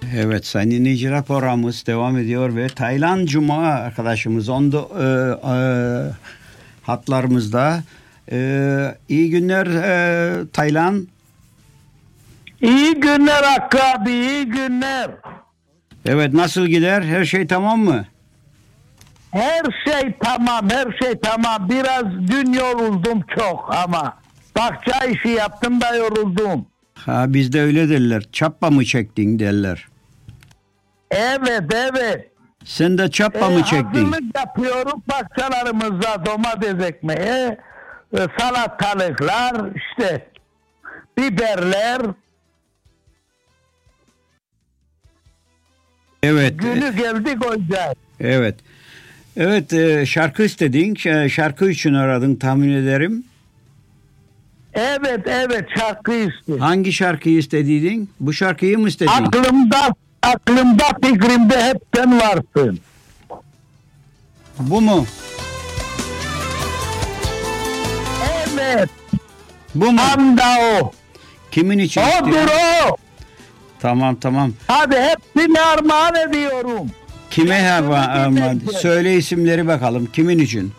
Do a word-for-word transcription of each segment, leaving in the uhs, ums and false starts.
Evet, sayın dinleyiciler, programımız devam ediyor ve Taylan Cuma arkadaşımız onda e, e, hatlarımızda. E, iyi günler e, Taylan. İyi günler Hakkı abi, iyi günler. Evet, nasıl gider? Her şey tamam mı? Her şey tamam, her şey tamam. Biraz dün yoruldum çok ama bahçe işi yaptım da yoruldum. Ha, bizde öyle derler. Çappa mı çektin derler. Evet, evet. Sen de çappa Ee, mı çektin? Hazırlık yapıyorum bahçelerimize, domates ekmeği, e, salatalıklar, işte biberler. Evet. Günü geldi koyacağız. Evet. Evet, e, şarkı istedin. Ş- Şarkı için aradın tahmin ederim. Evet, evet, şarkı istedim. Hangi şarkıyı istediydin? Bu şarkıyı mı istedin? Aklımda, aklımda fikrimde hep sen varsın. Bu mu? Evet, Bu mu? tam da o. Kimin için Odur istiyorsun? o. Tamam tamam. Hadi hepsini armağan ediyorum. Kime hava ama dinleyeceğiz. söyle isimleri bakalım. Kimin için?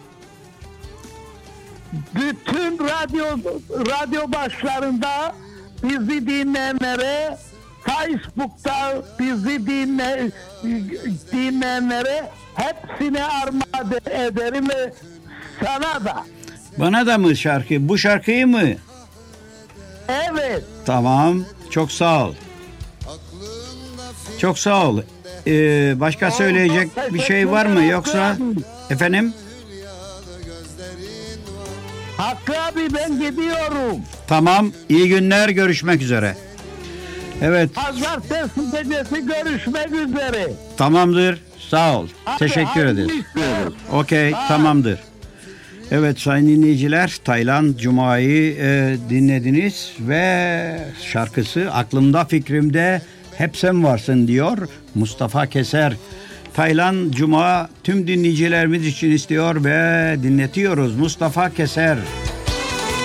Bütün radyo radyo başlarında bizi dinleyenlere, Facebook'ta bizi dinle, dinleyenlere hepsine armağan ederim ve sana da. Bana da mı şarkı? Bu şarkıyı mı? Evet. Tamam. Çok sağ ol. Çok sağ ol. Ee, başka söyleyecek bir şey var mı yoksa? Efendim? Hakkı abi ben gidiyorum. Tamam. İyi günler. Görüşmek üzere. Evet. Pazartesi gecesi görüşmek üzere. Tamamdır. Sağ ol. Hadi, Teşekkür hayırlı ederiz. işler. Okey. Ha. Tamamdır. Evet sayın dinleyiciler, Taylan Cuma'yı e, dinlediniz ve şarkısı Aklımda Fikrimde Hep Sen Varsın diyor Mustafa Keser. Taylan Cuma tüm dinleyicilerimiz için istiyor ve dinletiyoruz Mustafa Keser.